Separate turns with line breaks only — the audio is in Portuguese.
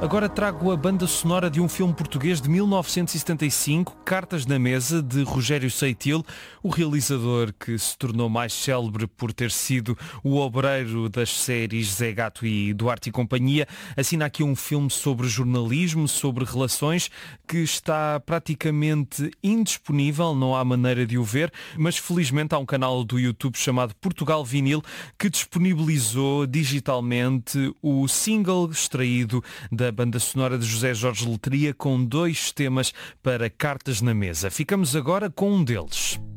Agora trago a banda sonora de um filme português de 1975, Cartas na Mesa, de Rogério Seitil, o realizador que se tornou mais célebre por ter sido o obreiro das séries Zé Gato e Duarte e Companhia. Assina aqui um filme sobre jornalismo, sobre relações, que está praticamente indisponível, não há maneira de o ver, mas felizmente há um canal do YouTube chamado Portugal Vinil que disponibilizou digitalmente o single extraído da banda sonora de José Jorge Letria com 2 temas para Cartas na Mesa. Ficamos agora com um deles.